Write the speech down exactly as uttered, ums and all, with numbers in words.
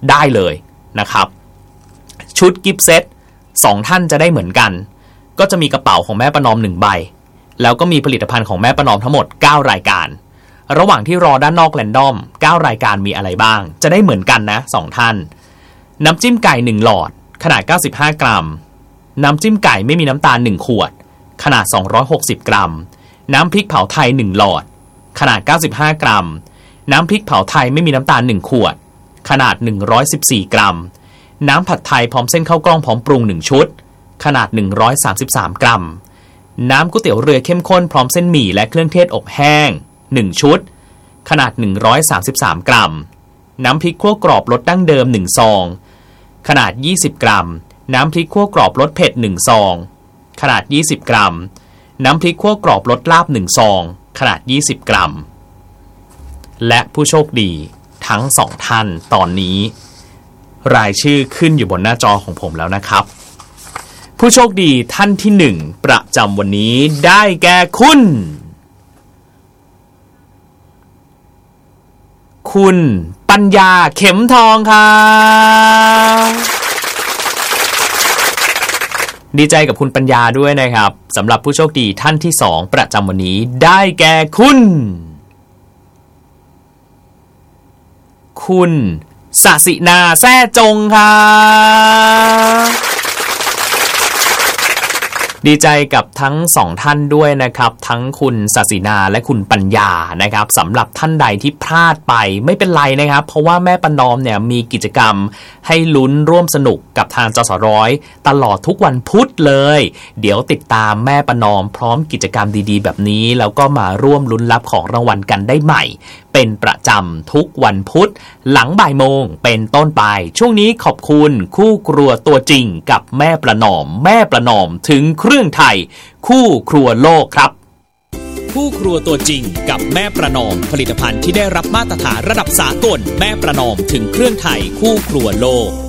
ได้เลยนะครับชุดกิฟต์เซตสองท่านจะได้เหมือนกันก็จะมีกระเป๋าของแม่ประนอมหนึ่งใบแล้วก็มีผลิตภัณฑ์ของแม่ประนอมทั้งหมดเก้ารายการระหว่างที่รอด้านนอกแรนดอมเก้ารายการมีอะไรบ้างจะได้เหมือนกันนะสองท่านน้ำจิ้มไก่หนึ่งหลอดขนาดเก้าสิบห้ากรัมน้ำจิ้มไก่ไม่มีน้ำตาลหนึ่งขวดขนาดสองร้อยหกสิบกรัมน้ำพริกเผาไทยหนึ่งหลอดขนาดเก้าสิบห้ากรัมน้ำพริกเผาไทยไม่มีน้ำตาลหนึ่งขวดขนาดหนึ่งร้อยสิบสี่กรัมน้ำผัดไทยพร้อมเส้นข้าวกล้องพร้อมปรุงหนึ่งชุดขนาดหนึ่งร้อยสามสิบสามกรัมน้ำก๋วยเตี๋ยวเรือเข้มข้นพร้อมเส้นหมี่และเครื่องเทศอบแห้งหนึ่งชุดขนาดหนึ่งร้อยสามสิบสามกรัมน้ำพริกคั่วกรอบรสดั้งเดิมหนึ่งซองขนาดยี่สิบกรัมน้ำพริกคั่วกรอบรสเผ็ดหนึ่งซองขนาดยี่สิบกรัมน้ำพริกคั่วกรอบรสลาบหนึ่งซองขนาดยี่สิบกรัมและผู้โชคดีทั้งสองท่านตอนนี้รายชื่อขึ้นอยู่บนหน้าจอของผมแล้วนะครับผู้โชคดีท่านที่หนึ่งประจำวันนี้ได้แก่คุณคุณปัญญาเข็มทองครับดีใจกับคุณปัญญาด้วยนะครับสำหรับผู้โชคดีท่านที่สองประจำวันนี้ได้แก่คุณคุณสศินาแซ่จงครับดีใจกับทั้งสองท่านด้วยนะครับทั้งคุณศศินาและคุณปัญญานะครับสำหรับท่านใดที่พลาดไปไม่เป็นไรนะครับเพราะว่าแม่ประนอมเนี่ยมีกิจกรรมให้ลุ้นร่วมสนุกกับทางจสร้อยตลอดทุกวันพุธเลยเดี๋ยวติดตามแม่ประนอมพร้อมกิจกรรมดีๆแบบนี้แล้วก็มาร่วมลุ้นรับของรางวัลกันได้ใหม่เป็นประจำทุกวันพุธหลังบ่ายโมงเป็นต้นไปช่วงนี้ขอบคุณคู่ครัวตัวจริงกับแม่ประนอมแม่ประนอมถึงเครื่องไทยคู่ครัวโลกครับคู่ครัวตัวจริงกับแม่ประนอมผลิตภัณฑ์ที่ได้รับมาตรฐานระดับสากลแม่ประนอมถึงเครื่องไทยคู่ครัวโลก